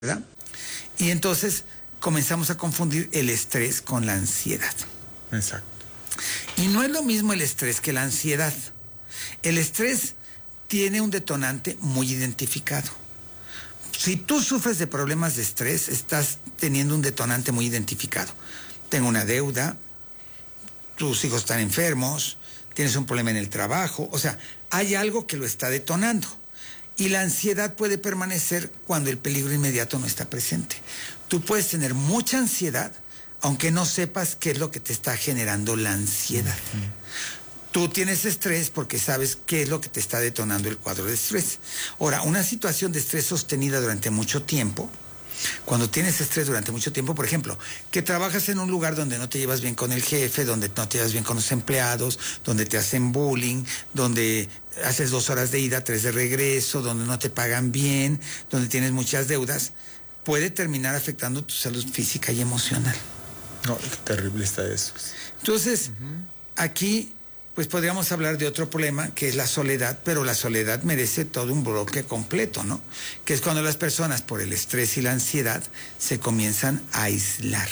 ¿verdad? Y entonces comenzamos a confundir el estrés con la ansiedad. Exacto. Y no es lo mismo el estrés que la ansiedad. El estrés tiene un detonante muy identificado. Si tú sufres de problemas de estrés, estás teniendo un detonante muy identificado. Tengo una deuda, tus hijos están enfermos, tienes un problema en el trabajo, o sea, hay algo que lo está detonando. Y la ansiedad puede permanecer cuando el peligro inmediato no está presente. Tú puedes tener mucha ansiedad, aunque no sepas qué es lo que te está generando la ansiedad. Tú tienes estrés porque sabes qué es lo que te está detonando el cuadro de estrés. Ahora, una situación de estrés sostenida durante mucho tiempo, cuando tienes estrés durante mucho tiempo, por ejemplo, que trabajas en un lugar donde no te llevas bien con el jefe, donde no te llevas bien con los empleados, donde te hacen bullying, donde haces 2 horas de ida, 3 de regreso, donde no te pagan bien, donde tienes muchas deudas, puede terminar afectando tu salud física y emocional. No, qué terrible está eso. Entonces, aquí pues podríamos hablar de otro problema, que es la soledad, pero la soledad merece todo un bloque completo, ¿no? Que es cuando las personas, por el estrés y la ansiedad, se comienzan a aislar,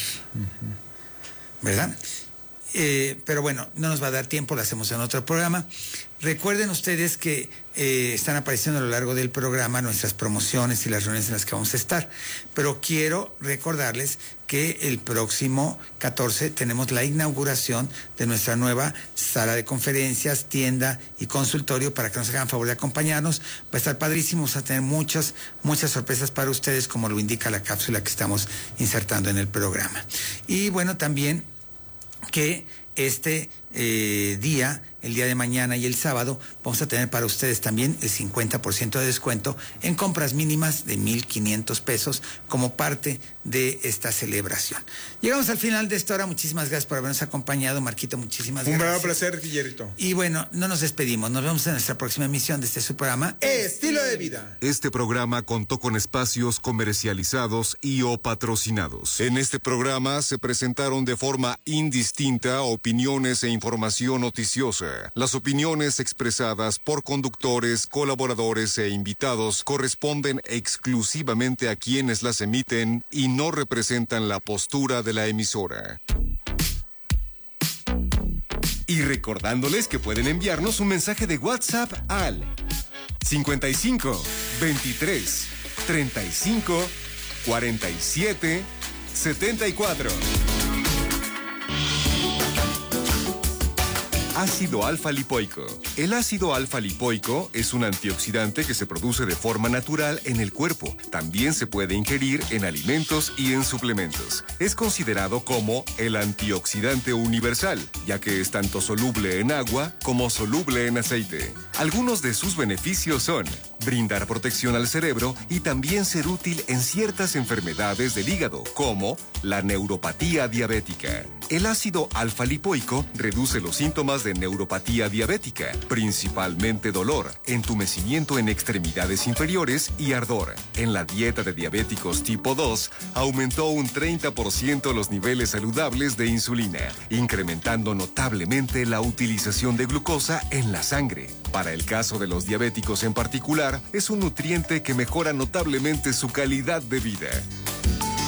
¿verdad? Pero bueno, no nos va a dar tiempo, lo hacemos en otro programa. Recuerden ustedes que están apareciendo a lo largo del programa nuestras promociones y las reuniones en las que vamos a estar, pero quiero recordarles que el próximo 14 tenemos la inauguración de nuestra nueva sala de conferencias, tienda y consultorio para que nos hagan favor de acompañarnos. Va a estar padrísimo, vamos a tener muchas sorpresas para ustedes, como lo indica la cápsula que estamos insertando en el programa. Y bueno, también que este día, el día de mañana y el sábado, vamos a tener para ustedes también el 50% de descuento en compras mínimas de 1,500 pesos como parte de esta celebración. Llegamos al final de esta hora. Muchísimas gracias por habernos acompañado, Marquito. Muchísimas gracias. Un verdadero placer, Guillerito. Y bueno, no nos despedimos. Nos vemos en nuestra próxima emisión de este su programa Estilo de Vida. Este programa contó con espacios comercializados y o patrocinados. En este programa se presentaron de forma indistinta opiniones e información noticiosa. Las opiniones expresadas por conductores, colaboradores e invitados corresponden exclusivamente a quienes las emiten y no representan la postura de la emisora. Y recordándoles que pueden enviarnos un mensaje de WhatsApp al 55 23 35 47 74. Ácido alfa-lipoico. El ácido alfa-lipoico es un antioxidante que se produce de forma natural en el cuerpo. También se puede ingerir en alimentos y en suplementos. Es considerado como el antioxidante universal, ya que es tanto soluble en agua como soluble en aceite. Algunos de sus beneficios son brindar protección al cerebro y también ser útil en ciertas enfermedades del hígado, como la neuropatía diabética. El ácido alfa-lipoico reduce los síntomas de neuropatía diabética, principalmente dolor, entumecimiento en extremidades inferiores y ardor. En la dieta de diabéticos tipo 2, aumentó un 30% los niveles saludables de insulina, incrementando notablemente la utilización de glucosa en la sangre. Para el caso de los diabéticos en particular, es un nutriente que mejora notablemente su calidad de vida.